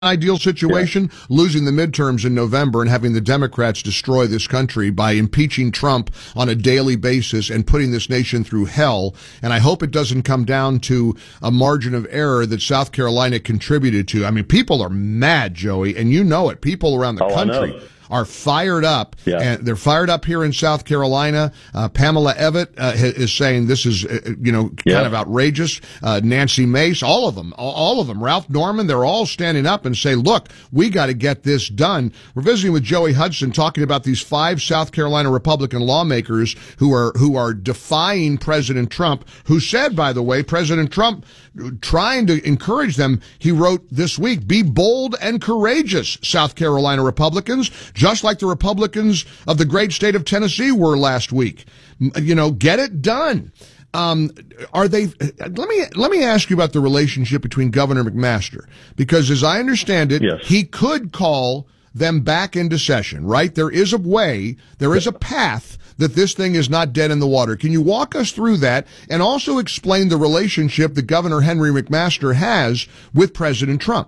ideal situation? Losing the midterms in November and having the Democrats destroy this country by impeaching Trump on a daily basis and putting this nation through hell. And I hope it doesn't come down to a margin of error that South Carolina contributed to. I mean, people are mad, Joey, and you know it. People around the country are fired up, and they're fired up here in South Carolina. Pamela Evett is saying this is, kind of outrageous. Nancy Mace, all of them, Ralph Norman, they're all standing up and say, look, we got to get this done. We're visiting with Joey Hudson, talking about these 5 South Carolina Republican lawmakers who are defying President Trump, who said, by the way, President Trump trying to encourage them, he wrote this week, be bold and courageous, South Carolina Republicans, just like the Republicans of the great state of Tennessee were last week. Get it done. Are they? Let me ask you about the relationship between Governor McMaster, because as I understand it, he could call them back into session, right? There is a way, there is a path that this thing is not dead in the water. Can you walk us through that and also explain the relationship that Governor Henry McMaster has with President Trump?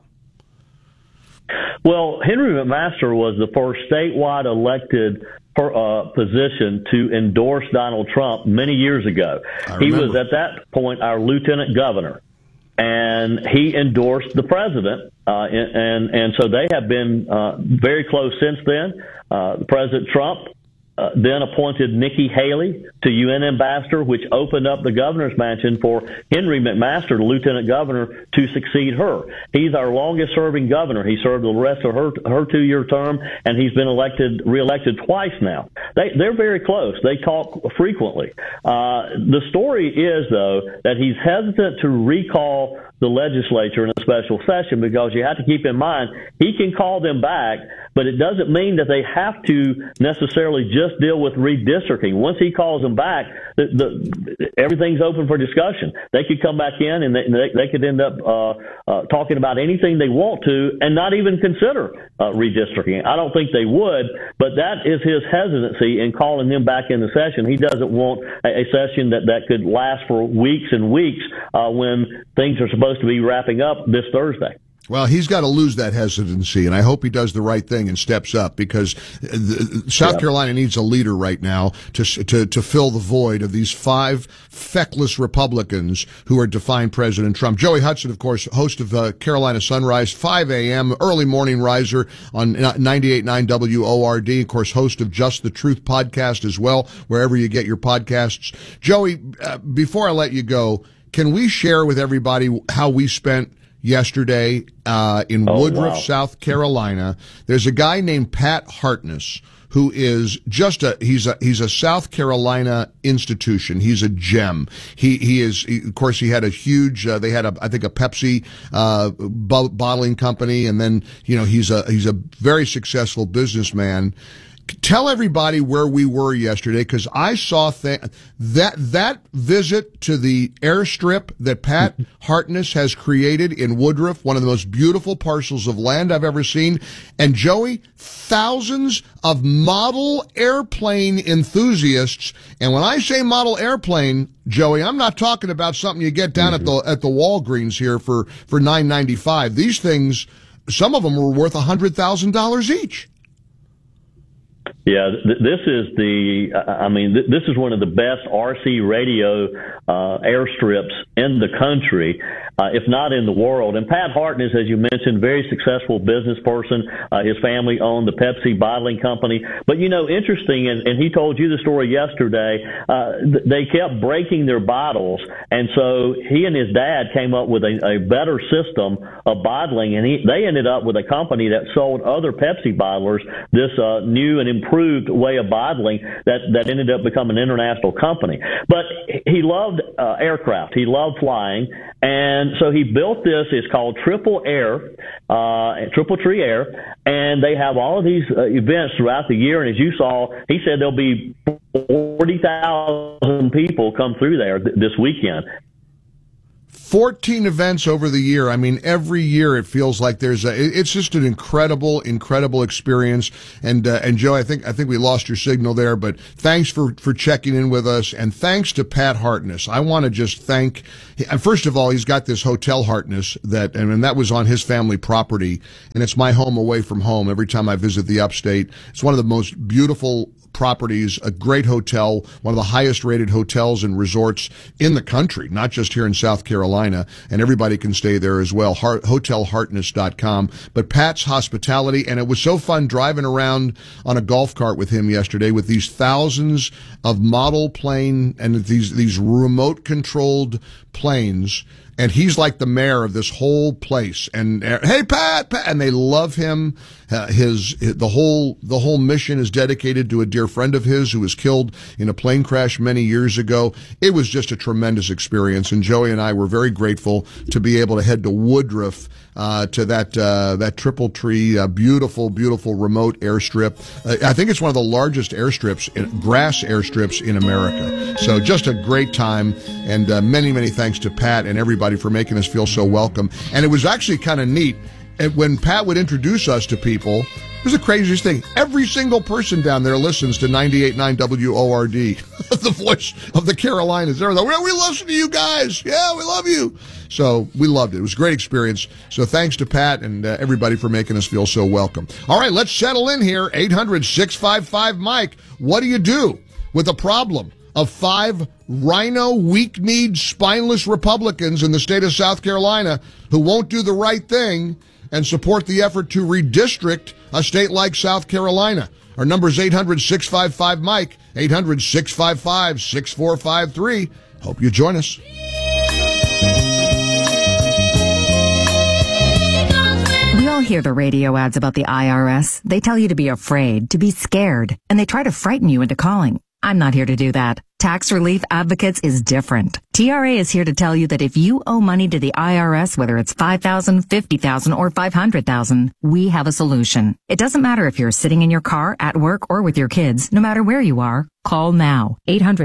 Well, Henry McMaster was the first statewide elected position to endorse Donald Trump many years ago. He was at that point our lieutenant governor, and he endorsed the president, and so they have been very close since then. President Trump then appointed Nikki Haley to UN ambassador, which opened up the governor's mansion for Henry McMaster, the lieutenant governor, to succeed her. He's our longest-serving governor. He served the rest of her 2-year term, and he's been reelected twice now. They're very close. They talk frequently. The story is, though, that he's hesitant to recall the legislature in a special session, because you have to keep in mind he can call them back, but it doesn't mean that they have to necessarily just deal with redistricting. Once he calls them back, everything's open for discussion. They could come back in and they could end up talking about anything they want to and not even consider redistricting. I don't think they would, but that is his hesitancy in calling them back in the session. He doesn't want a session that could last for weeks and weeks when things are supposed to be wrapping up this Thursday. Well, he's got to lose that hesitancy, and I hope he does the right thing and steps up, because South Carolina needs a leader right now to fill the void of these 5 feckless Republicans who are defying President Trump. Joey Hudson, of course, host of Carolina Sunrise, 5 a.m., early morning riser on 98.9 WORD, of course, host of Just the Truth podcast as well, wherever you get your podcasts. Joey, before I let you go, can we share with everybody how we spent yesterday in Woodruff, South Carolina? There's a guy named Pat Hartness who is just he's a South Carolina institution. He's a gem. Of course, he had a huge, they had I think a Pepsi, bottling company. And then, he's a very successful businessman. Tell everybody where we were yesterday, because I saw that visit to the airstrip that Pat Hartness has created in Woodruff, one of the most beautiful parcels of land I've ever seen. And Joey, thousands of model airplane enthusiasts. And when I say model airplane, Joey, I'm not talking about something you get down at the Walgreens here for $9.95. These things, some of them were worth $100,000 each. Yeah, this is this is one of the best RC radio airstrips in the country, if not in the world. And Pat Hartness, as you mentioned, very successful business person. His family owned the Pepsi bottling company. But, interesting, and he told you the story yesterday, they kept breaking their bottles. And so he and his dad came up with a better system of bottling, and they ended up with a company that sold other Pepsi bottlers this new and improved way of bottling that ended up becoming an international company. But he loved aircraft. He loved flying. And so he built this. It's called Triple Tree Air. And they have all of these events throughout the year. And as you saw, he said there'll be 40,000 people come through there this weekend. 14 events over the year. I mean, every year it feels like it's just an incredible experience. And Joe, I think we lost your signal there, but thanks for checking in with us. And thanks to Pat Hartness. I want to just thank, first of all, he's got this Hotel Hartness and that was on his family property. And it's my home away from home every time I visit the upstate. It's one of the most beautiful properties, a great hotel, one of the highest rated hotels and resorts in the country, not just here in South Carolina, and everybody can stay there as well, hotelhartness.com. But Pat's hospitality, and it was so fun driving around on a golf cart with him yesterday with these thousands of model plane and these remote controlled planes. And he's like the mayor of this whole place. And hey, Pat, and they love him. The whole mission is dedicated to a dear friend of his who was killed in a plane crash many years ago. It was just a tremendous experience. And Joey and I were very grateful to be able to head to Woodruff, to that Triple Tree, beautiful remote airstrip. I think it's one of the largest grass airstrips in America. So just a great time, and many thanks to Pat and everybody for making us feel so welcome. And it was actually kind of neat. And when Pat would introduce us to people, it was the craziest thing. Every single person down there listens to 98.9 WORD, the voice of the Carolinas. We listen to you guys. Yeah, we love you. So we loved it. It was a great experience. So thanks to Pat and everybody for making us feel so welcome. All right, let's settle in here. 800-655-MIKE. What do you do with the problem of 5 rhino, weak-kneed, spineless Republicans in the state of South Carolina who won't do the right thing and support the effort to redistrict a state like South Carolina? Our number is 800-655-MIKE, 800-655-6453. Hope you join us. We all hear the radio ads about the IRS. They tell you to be afraid, to be scared, and they try to frighten you into calling. I'm not here to do that. Tax Relief Advocates is different. TRA is here to tell you that if you owe money to the IRS, whether it's $5,000, $50,000, or $500,000, we have a solution. It doesn't matter if you're sitting in your car, at work, or with your kids. No matter where you are, call now.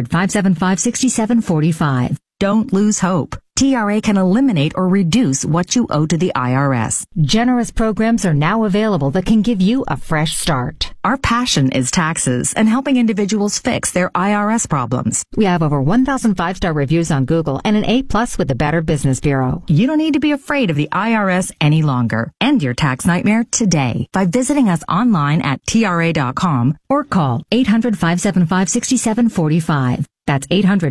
800-575-6745. Don't lose hope. TRA can eliminate or reduce what you owe to the IRS. Generous programs are now available that can give you a fresh start. Our passion is taxes and helping individuals fix their IRS problems. We have over 1,000 5-star reviews on Google and an A+ with the Better Business Bureau. You don't need to be afraid of the IRS any longer. End your tax nightmare today by visiting us online at TRA.com or call 800-575-6745. That's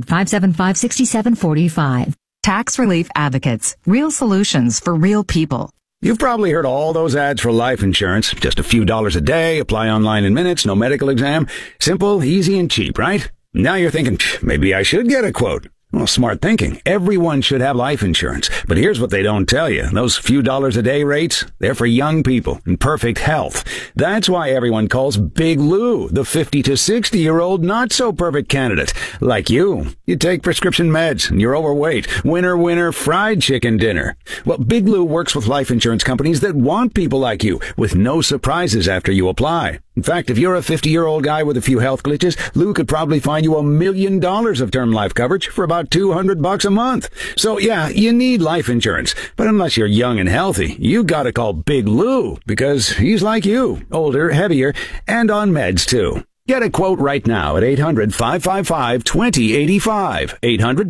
800-575-6745. Tax Relief Advocates. Real solutions for real people. You've probably heard all those ads for life insurance. Just a few dollars a day, apply online in minutes, no medical exam. Simple, easy, and cheap, right? Now you're thinking, maybe I should get a quote. Well, smart thinking. Everyone should have life insurance. But here's what they don't tell you. Those few dollars a day rates, they're for young people in perfect health. That's why everyone calls Big Lou the 50 to 60-year-old not-so-perfect candidate. Like you. You take prescription meds and you're overweight. Winner, fried chicken dinner. Well, Big Lou works with life insurance companies that want people like you with no surprises after you apply. In fact, if you're a 50-year-old guy with a few health glitches, Lou could probably find you $1 million of term life coverage for about $200 a month. So yeah, you need life insurance. But unless you're young and healthy, you gotta call Big Lou because he's like you, older, heavier, and on meds too. Get a quote right now at 800-555-2085,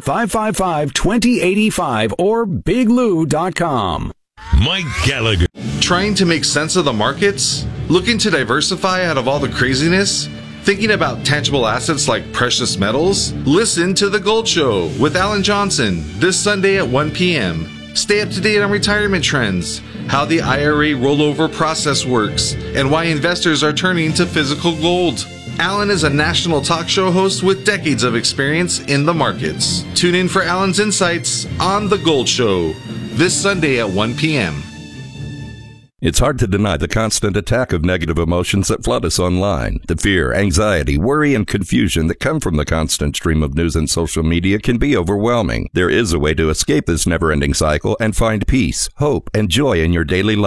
800-555-2085, or biglou.com. Mike Gallagher. Trying to make sense of the markets? Looking to diversify out of all the craziness? Thinking about tangible assets like precious metals? Listen to The Gold Show with Alan Johnson this Sunday at 1 p.m. Stay up to date on retirement trends, how the IRA rollover process works, and why investors are turning to physical gold. Alan is a national talk show host with decades of experience in the markets. Tune in for Alan's insights on The Gold Show this Sunday at 1 p.m. It's hard to deny the constant attack of negative emotions that flood us online. The fear, anxiety, worry, and confusion that come from the constant stream of news and social media can be overwhelming. There is a way to escape this never-ending cycle and find peace, hope, and joy in your daily life.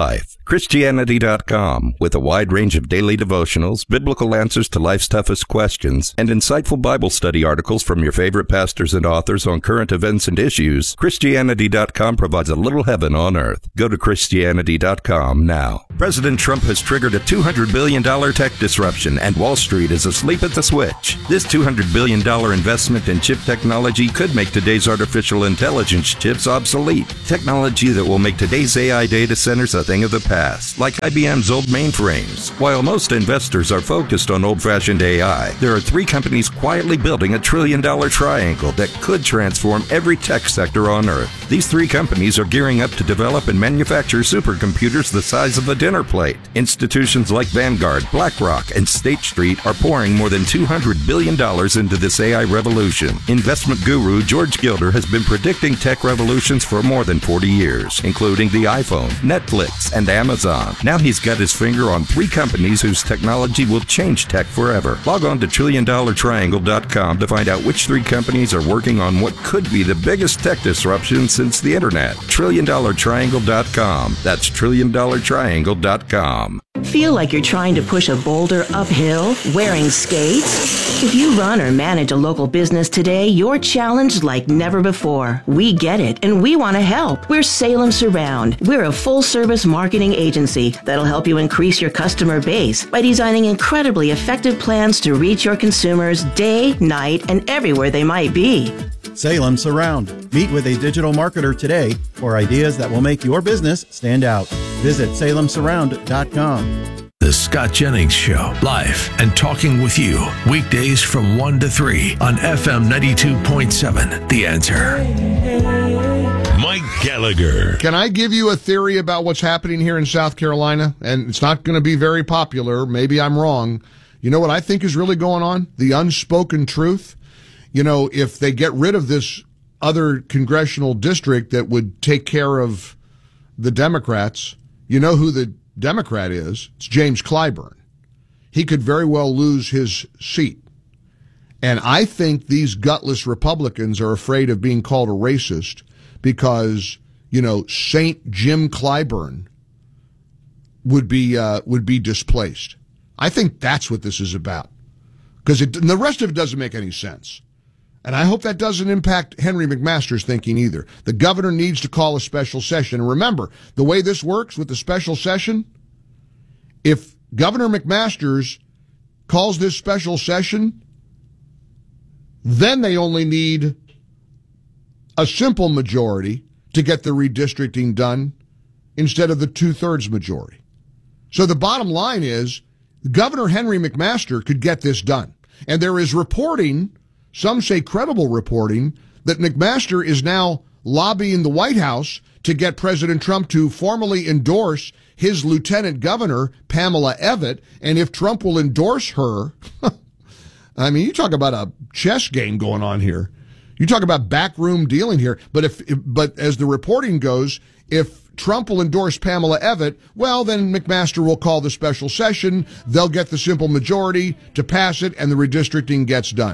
Christianity.com, with a wide range of daily devotionals, biblical answers to life's toughest questions, and insightful Bible study articles from your favorite pastors and authors on current events and issues. Christianity.com provides a little heaven on earth. Go to Christianity.com now. President Trump has triggered a $200 billion tech disruption, and Wall Street is asleep at the switch. This $200 billion investment in chip technology could make today's artificial intelligence chips obsolete. Technology that will make today's AI data centers a thing of the past, like IBM's old mainframes. While most investors are focused on old-fashioned AI, there are three companies quietly building a trillion-dollar triangle that could transform every tech sector on Earth. These three companies are gearing up to develop and manufacture supercomputers the size of a dinner plate. Institutions like Vanguard, BlackRock, and State Street are pouring more than $200 billion into this AI revolution. Investment guru George Gilder has been predicting tech revolutions for more than 40 years, including the iPhone, Netflix, and Amazon. Now he's got his finger on three companies whose technology will change tech forever. Log on to TrillionDollarTriangle.com to find out which three companies are working on what could be the biggest tech disruption since the internet. TrillionDollarTriangle.com. That's TrillionDollarTriangle.com. Feel like you're trying to push a boulder uphill wearing skates? If you run or manage a local business today, you're challenged like never before. We get it, and we want to help. We're Salem Surround. We're a full-service marketing agency that'll help you increase your customer base by designing incredibly effective plans to reach your consumers day, night, and everywhere they might be. Salem Surround. Meet with a digital marketer today for ideas that will make your business stand out. Visit salemsurround.com. The Scott Jennings Show, live and talking with you, weekdays from 1 to 3 on FM 92.7, The Answer. Mike Gallagher. Can I give you a theory about what's happening here in South Carolina? And it's not going to be very popular. Maybe I'm wrong. You know what I think is really going on? The unspoken truth. You know, if they get rid of this other congressional district that would take care of the Democrats, you know who the Democrat is? It's James Clyburn. He could very well lose his seat. And I think these gutless Republicans are afraid of being called a racist because, you know, Saint Jim Clyburn would be displaced. I think that's what this is about. Because the rest of it doesn't make any sense. And I hope that doesn't impact Henry McMaster's thinking either. The governor needs to call a special session. And remember, the way this works with the special session, if Governor McMaster's calls this special session, then they only need a simple majority to get the redistricting done instead of the 2/3 majority. So the bottom line is Governor Henry McMaster could get this done. And there is reporting, some say credible reporting, that McMaster is now lobbying the White House to get President Trump to formally endorse his lieutenant governor, Pamela Evette. And if Trump will endorse her, I mean, you talk about a chess game going on here. You talk about backroom dealing here. But as the reporting goes, if Trump will endorse Pamela Evette, well, then McMaster will call the special session. They'll get the simple majority to pass it, and the redistricting gets done.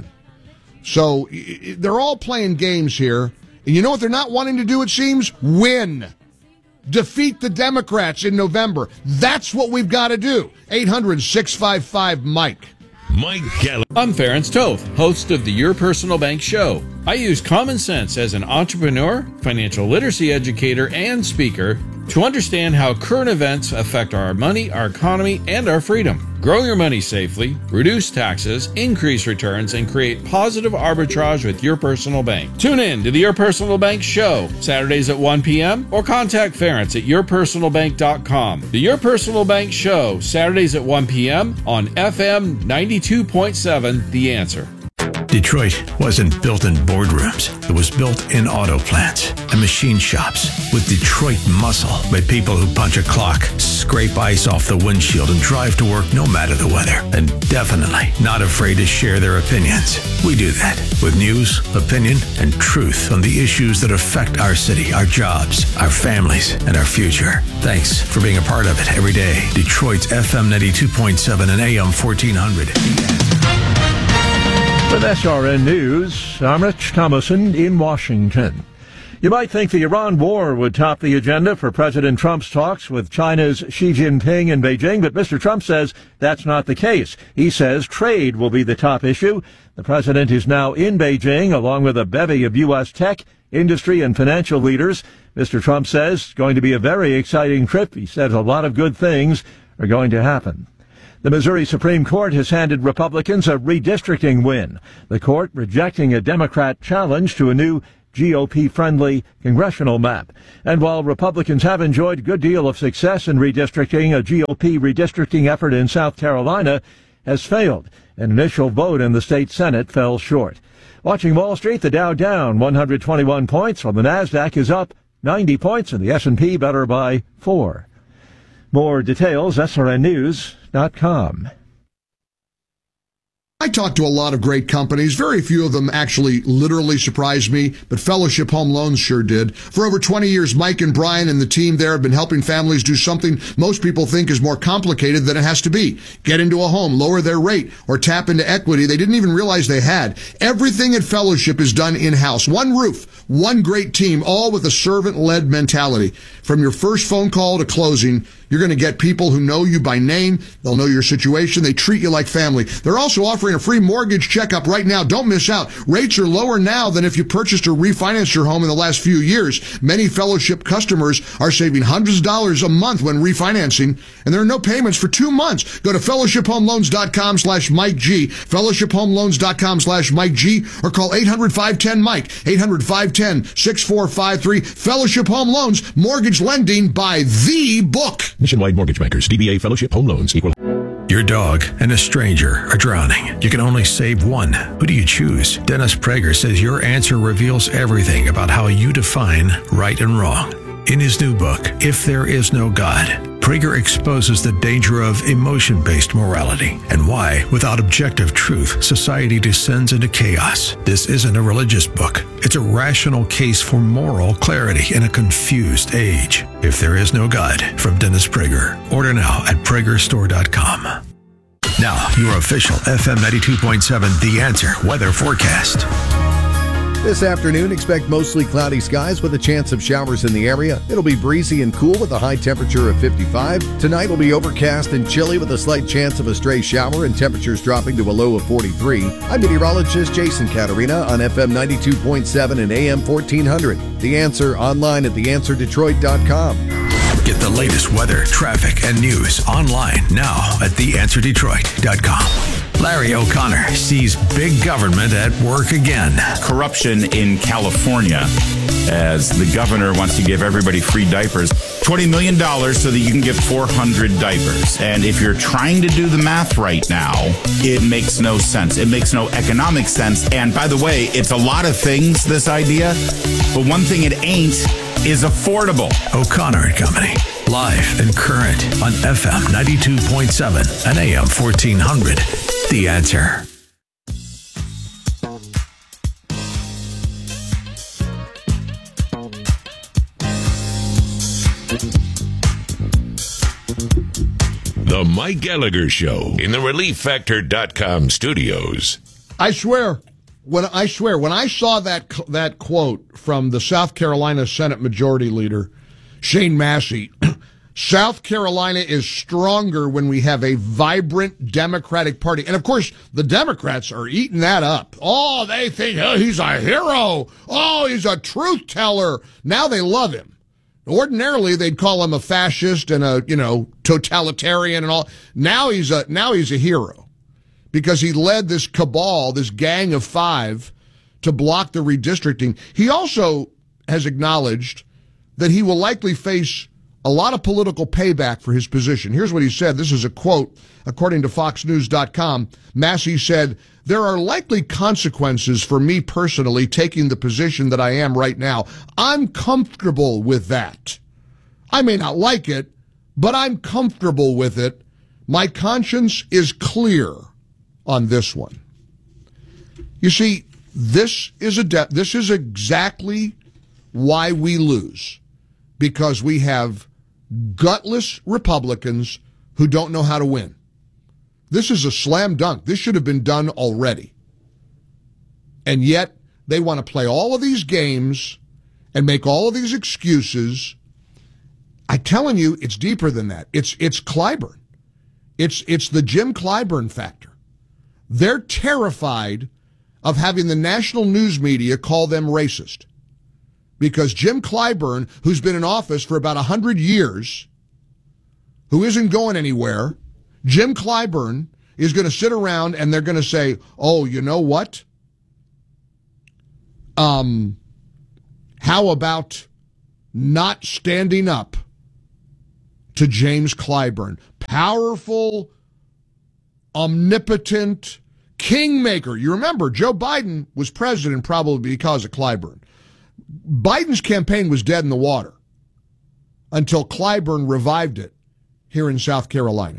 So they're all playing games here. And you know what they're not wanting to do, it seems? Win. Defeat the Democrats in November. That's what we've got to do. 800-655-MIKE. Mike Gallagher. I'm Ference Toth, host of the Your Personal Bank Show. I use common sense as an entrepreneur, financial literacy educator, and speaker to understand how current events affect our money, our economy, and our freedom. Grow your money safely, reduce taxes, increase returns, and create positive arbitrage with Your Personal Bank. Tune in to the Your Personal Bank Show, Saturdays at 1 p.m. or contact Ference at yourpersonalbank.com. The Your Personal Bank Show, Saturdays at 1 p.m. on FM 92.7, The Answer. Detroit wasn't built in boardrooms. It was built in auto plants and machine shops with Detroit muscle by people who punch a clock, scrape ice off the windshield, and drive to work no matter the weather. And definitely not afraid to share their opinions. We do that with news, opinion, and truth on the issues that affect our city, our jobs, our families, and our future. Thanks for being a part of it every day. Detroit's FM 92.7 and AM 1400. With SRN News, I'm Rich Thomason in Washington. You might think the Iran war would top the agenda for President Trump's talks with China's Xi Jinping in Beijing, but Mr. Trump says that's not the case. He says trade will be the top issue. The president is now in Beijing along with a bevy of U.S. tech, industry, and financial leaders. Mr. Trump says it's going to be a very exciting trip. He says a lot of good things are going to happen. The Missouri Supreme Court has handed Republicans a redistricting win. The court rejecting a Democrat challenge to a new GOP-friendly congressional map. And while Republicans have enjoyed a good deal of success in redistricting, a GOP redistricting effort in South Carolina has failed. An initial vote in the state Senate fell short. Watching Wall Street, the Dow down 121 points, while the NASDAQ is up 90 points, and the S&P better by 4. More details, srnnews.com. I talk to a lot of great companies. Very few of them actually literally surprised me, but Fellowship Home Loans sure did. For over 20 years, Mike and Brian and the team there have been helping families do something most people think is more complicated than it has to be. Get into a home, lower their rate, or tap into equity they didn't even realize they had. Everything at Fellowship is done in-house. One roof, one great team, all with a servant-led mentality. From your first phone call to closing, you're going to get people who know you by name. They'll know your situation. They treat you like family. They're also offering a free mortgage checkup right now. Don't miss out. Rates are lower now than if you purchased or refinanced your home in the last few years. Many Fellowship customers are saving hundreds of dollars a month when refinancing, and there are no payments for 2 months. Go to fellowshiphomeloans.com/Mike G, fellowshiphomeloans.com/Mike G, or call 800-510-MIKE, 800-510-6453. Fellowship Home Loans, mortgage lending by the book. Nationwide Mortgage Bankers, DBA Fellowship Home Loans, equal. Your dog and a stranger are drowning. You can only save one. Who do you choose? Dennis Prager says your answer reveals everything about how you define right and wrong. In his new book, If There Is No God, Prager exposes the danger of emotion-based morality and why, without objective truth, society descends into chaos. This isn't a religious book. It's a rational case for moral clarity in a confused age. If There Is No God, from Dennis Prager. Order now at pragerstore.com. Now, your official FM 92.7 The Answer weather forecast. This afternoon, expect mostly cloudy skies with a chance of showers in the area. It'll be breezy and cool with a high temperature of 55. Tonight will be overcast and chilly with a slight chance of a stray shower and temperatures dropping to a low of 43. I'm meteorologist Jason Caterina on FM 92.7 and AM 1400. The Answer online at theanswerdetroit.com. Get the latest weather, traffic, and news online now at theanswerdetroit.com. Larry O'Connor sees big government at work again. Corruption in California, as the governor wants to give everybody free diapers. $20 million so that you can get 400 diapers. And if you're trying to do the math right now, it makes no sense. It makes no economic sense. And by the way, it's a lot of things, this idea, but one thing it ain't is affordable. O'Connor and Company, live and current on FM 92.7 and AM 1400. The Answer. The Mike Gallagher Show in the ReliefFactor.com studios. I swear, when I saw that quote from the South Carolina Senate Majority Leader, Shane Massey, South Carolina is stronger when we have a vibrant Democratic Party. And, of course, the Democrats are eating that up. Oh, they think, oh, he's a hero. Oh, he's a truth teller. Now they love him. Ordinarily, they'd call him a fascist and a, totalitarian and all. Now he's a hero because he led this cabal, this gang of 5, to block the redistricting. He also has acknowledged that he will likely face a lot of political payback for his position. Here's what he said. This is a quote, according to FoxNews.com. Massey said, "There are likely consequences for me personally taking the position that I am right now. I'm comfortable with that. I may not like it, but I'm comfortable with it. My conscience is clear on this one." You see, this is exactly why we lose, because we have gutless Republicans who don't know how to win. This is a slam dunk. This should have been done already. And yet, they want to play all of these games and make all of these excuses. I'm telling you, it's deeper than that. It's Clyburn. It's the Jim Clyburn factor. They're terrified of having the national news media call them racist. Because Jim Clyburn, who's been in office for about 100 years, who isn't going anywhere, Jim Clyburn is going to sit around and they're going to say, oh, you know what? How about not standing up to James Clyburn? Powerful, omnipotent kingmaker. You remember, Joe Biden was president probably because of Clyburn. Biden's campaign was dead in the water until Clyburn revived it here in South Carolina.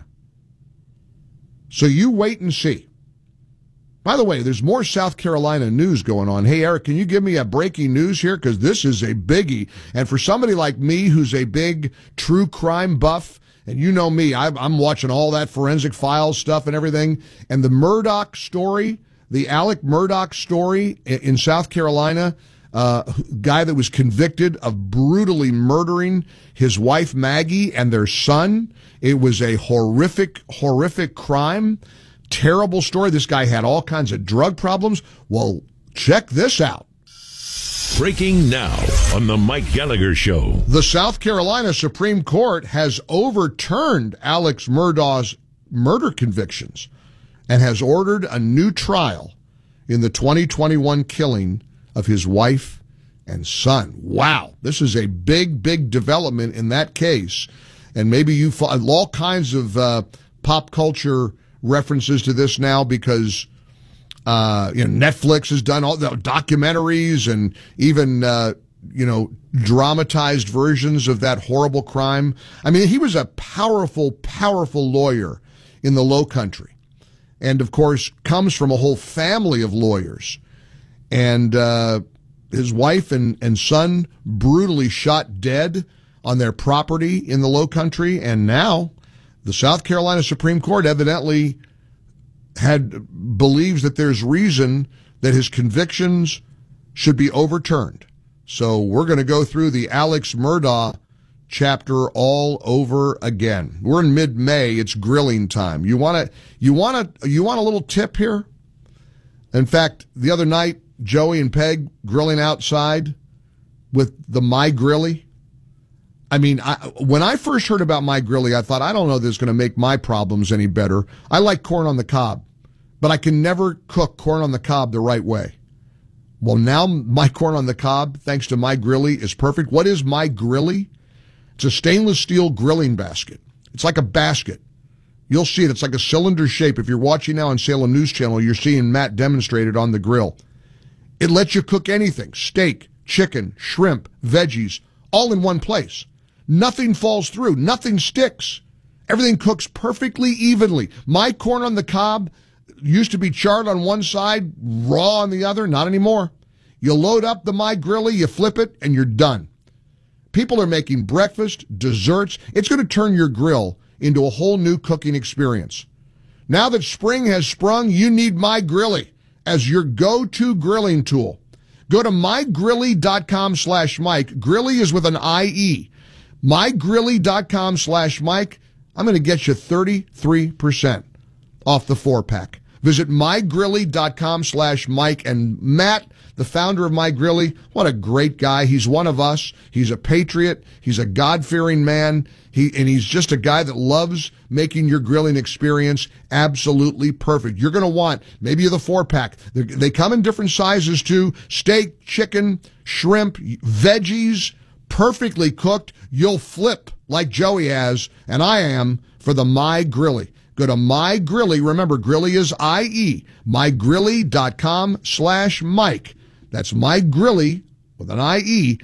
So you wait and see. By the way, there's more South Carolina news going on. Hey, Eric, can you give me a breaking news here? Because this is a biggie. And for somebody like me who's a big true crime buff, and you know me, I'm watching all that forensic files stuff and everything. And the Murdaugh story, the Alec Murdaugh story in South Carolina, guy that was convicted of brutally murdering his wife Maggie and their son. It was a horrific, horrific crime. Terrible story. This guy had all kinds of drug problems. Well, check this out. Breaking now on the Mike Gallagher Show. The South Carolina Supreme Court has overturned Alex Murdaugh's murder convictions and has ordered a new trial in the 2021 killing of his wife and son. Wow. This is a big, big development in that case. And maybe you find all kinds of pop culture references to this now because Netflix has done all the documentaries and even dramatized versions of that horrible crime. I mean, he was a powerful, powerful lawyer in the Low Country, and of course comes from a whole family of lawyers. And his wife and son brutally shot dead on their property in the Low Country, and now the South Carolina Supreme Court evidently believes that there's reason that his convictions should be overturned. So we're going to go through the Alex Murdaugh chapter all over again. We're in mid-May. It's grilling time. You want a little tip here? In fact, the other night, Joey and Peg grilling outside with the My Grilly. I mean, when I first heard about My Grilly, I thought, I don't know if this is going to make my problems any better. I like corn on the cob, but I can never cook corn on the cob the right way. Well, now my corn on the cob, thanks to My Grilly, is perfect. What is My Grilly? It's a stainless steel grilling basket. It's like a basket. You'll see it. It's like a cylinder shape. If you're watching now on Salem News Channel, you're seeing Matt demonstrate it on the grill. It lets you cook anything, steak, chicken, shrimp, veggies, all in one place. Nothing falls through. Nothing sticks. Everything cooks perfectly evenly. My corn on the cob used to be charred on one side, raw on the other. Not anymore. You load up the My Grilly, you flip it, and you're done. People are making breakfast, desserts. It's going to turn your grill into a whole new cooking experience. Now that spring has sprung, you need My Grilly as your go-to grilling tool. Go to mygrilly.com/Mike. Grilly is with an I-E. mygrilly.com/Mike. I'm going to get you 33% off the 4-pack. Visit mygrilly.com/Mike. And Matt, the founder of My Grilly, what a great guy. He's one of us. He's a patriot. He's a God-fearing man. He's just a guy that loves making your grilling experience absolutely perfect. You're going to want maybe the 4-pack. They come in different sizes too. Steak, chicken, shrimp, veggies, perfectly cooked. You'll flip like Joey has, and I am, for the My Grilly. Go to My Grilly. Remember, Grilly is I-E. mygrilly.com/Mike. That's My Grilly with an I-E.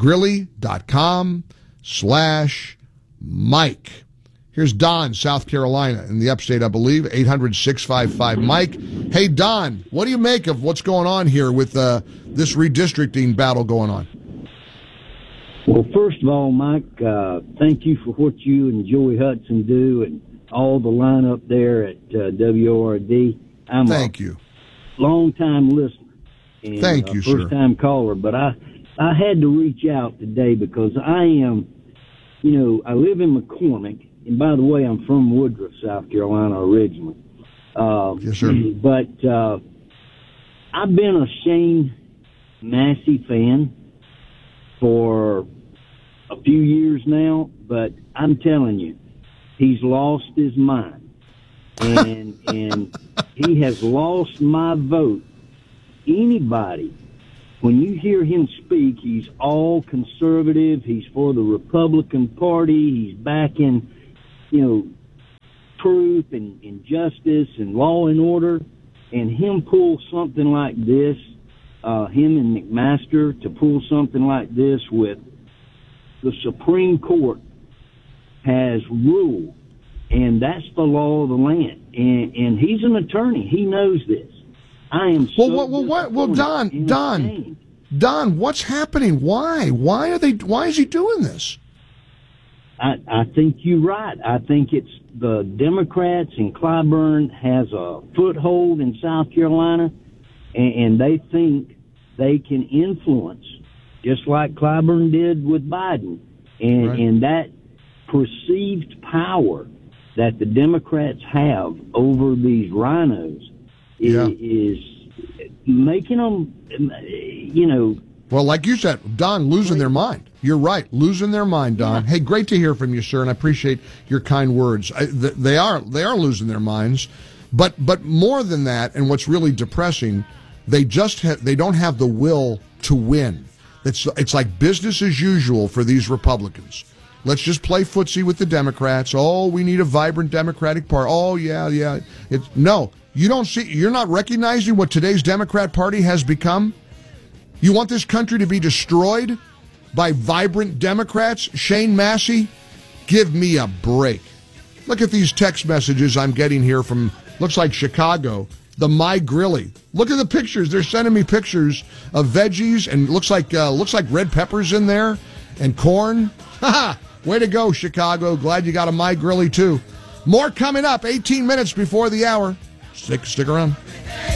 mygrilly.com/Mike. Here's Don, South Carolina, in the upstate, I believe, 800-655-Mike. Hey, Don, what do you make of what's going on here with this redistricting battle going on? Well, first of all, Mike, thank you for what you and Joey Hudson do and all the lineup there at WORD. Thank you. Long-time listener. And thank you, sir. First-time caller, but I had to reach out today because I am, I live in McCormick, and by the way, I'm from Woodruff, South Carolina originally. Yes, sir. But I've been a Shane Massey fan for a few years now, but I'm telling you, he's lost his mind, and he has lost my vote. Anybody, when you hear him speak, he's all conservative. He's for the Republican Party. He's backing, truth and justice and law and order. And him pull something like this, him and McMaster to pull something like this with the Supreme Court has ruled, and that's the law of the land. And he's an attorney. He knows this. I am so Don, what's happening? Why is he doing this? I think you're right. I think it's the Democrats, and Clyburn has a foothold in South Carolina, and they think they can influence, just like Clyburn did with Biden. And that perceived power that the Democrats have over these rhinos is making them, Well, like you said, Don, losing their mind. You're right, losing their mind, Don. Yeah. Hey, great to hear from you, sir, and I appreciate your kind words. They are losing their minds, but more than that, and what's really depressing, they don't have the will to win. It's like business as usual for these Republicans. Let's just play footsie with the Democrats. Oh, we need a vibrant Democratic Party. Oh, yeah. No, you don't see. You're not recognizing what today's Democrat Party has become. You want this country to be destroyed by vibrant Democrats? Shane Massey, give me a break. Look at these text messages I'm getting here from, looks like Chicago, the My Grilly. Look at the pictures. They're sending me pictures of veggies, and looks like red peppers in there and corn. Way to go, Chicago. Glad you got a My Grilly, too. More coming up, 18 minutes before the hour. Stick around.